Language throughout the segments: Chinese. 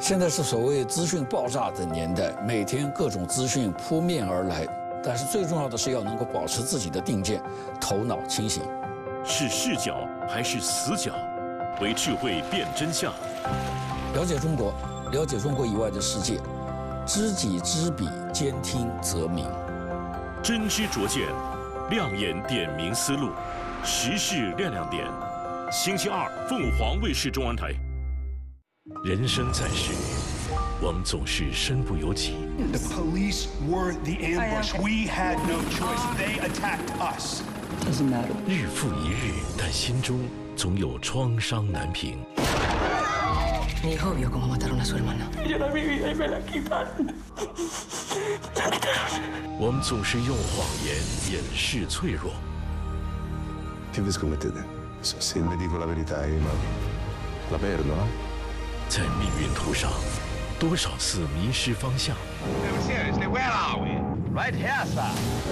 现在是所谓资讯爆炸的年代，每天各种资讯扑面而来，但是最重要的是要能够保持自己的定见，头脑清醒。 是视角还是死角？为智慧辨真相。 了解中国，了解中国以外的世界，知己知彼，兼听则明。 真知灼见，亮眼点明思路，时事亮亮点。星期二，凤凰卫视中文台。人生在世，我们总是身不由己。 The police were the ambush. We had no choice. They attacked us. Doesn't matter. 日复一日，但心中总有创伤难平。 Ni hijo vio cómo mataron a su hermana. Yo la viví y me la quitaron. 我们总是用谎言掩饰脆弱。 Che vi scommettete? Se mi dico la verità, la perdo, no? 在命运途上，多少次迷失方向。 No, seriously, where are we? Right here, sir.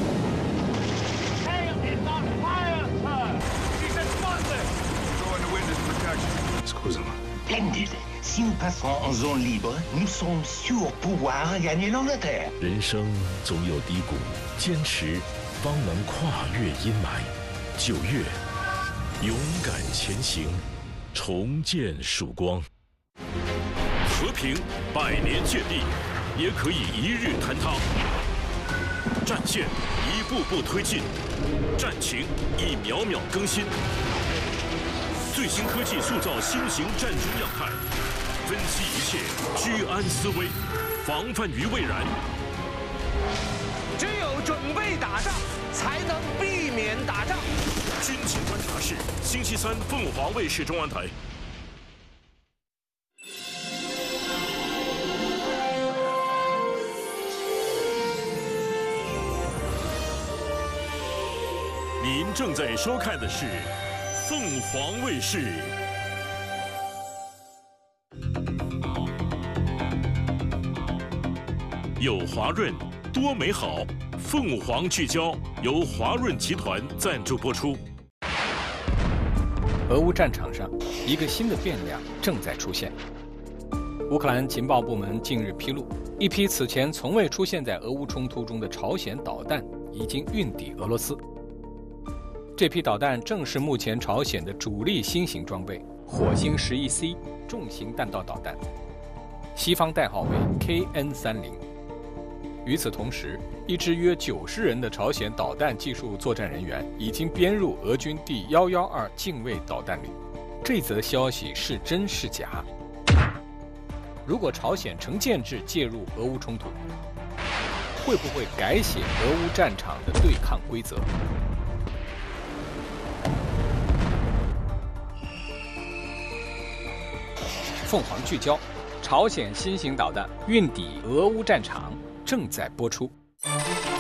Hail is on fire, sir. He's a sponsor. Go into witness protection. Scusami. Splendid. Si nous passons en zone libre, nous sommes sûrs pouvoir gagner l'Angleterre. 人生总有低谷，坚持方能跨越阴霾。9月，勇敢前行，重见曙光。和平100年建立，也可以一日坍塌。战线一步步推进，战情一秒秒更新。最新科技塑造新型战争样态，分析一切，居安思危，防范于未然。 只有准备打仗，才能避免打仗。 军情观察室，星期三，凤凰卫视中文台。您正在收看的是凤凰卫视。有华润，多美好。凤凰聚焦由华润集团赞助播出。 俄乌战场上，一个新的变量正在出现。乌克兰情报部门近日披露，一批此前从未出现在俄乌冲突中的朝鲜导弹已经运抵俄罗斯。这批导弹正是目前朝鲜的主力新型装备——火星11C 重型弹道导弹，西方代号为 KN-30。与此同时，一支约90人的朝鲜导弹技术作战人员已经编入俄军第112近卫导弹旅。这则消息是真是假？如果朝鲜成建制介入俄乌冲突，会不会改写俄乌战场的对抗规则？凤凰聚焦，朝鲜新型导弹运抵俄乌战场正在播出。